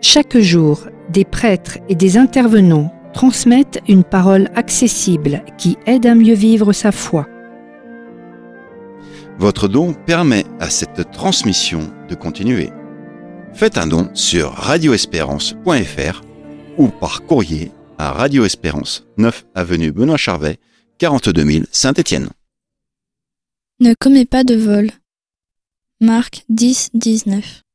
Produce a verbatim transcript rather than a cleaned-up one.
Chaque jour, des prêtres et des intervenants transmettent une parole accessible qui aide à mieux vivre sa foi. Votre don permet à cette transmission de continuer. Faites un don sur radio espérance point f r ou par courrier à Radio Espérance, neuf avenue Benoît Charvet, quarante-deux mille Saint-Étienne. Ne commets pas de vol. Marc dix, dix-neuf.